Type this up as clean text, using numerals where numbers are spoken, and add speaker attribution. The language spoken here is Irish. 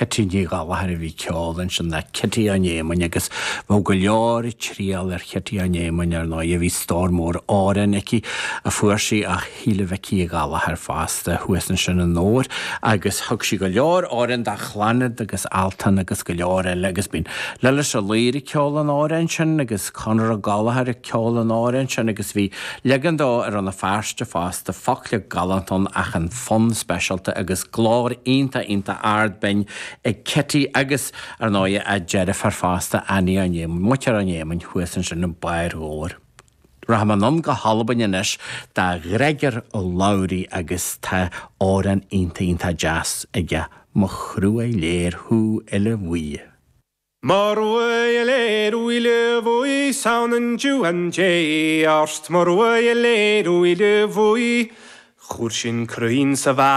Speaker 1: chetí gáhar a bhí ceálan sin na chetí a néman agus bh go leor tríal chetí a néman ar ná a bhí stormór áran aici a fuairsaí a híle bheitcí gáhar fásta thuasan sin an nóir agus thug sí go leor áran de chlanad agus altan agus go leor eile agus bín leile se léir ceálan áran sin agus conar a gáhar a ceálan áran sin agus bhí legandá ar an na fearste fásta fachla galanton ach an fun specialta agus glár ínta ardbein ag cetí agus ar náide a Jennifer fásta aní a néman, mutear a néman thuasan sin an bair óir. Rahmanon go halban inis da greiger ó laurí agus tá áran ínta jazz ige mo chrúa léir hú eile bhuí.
Speaker 2: Marwa léir uile bhuí saunan dúan jay arst marwa léir uile bhuí chur sin cruín sa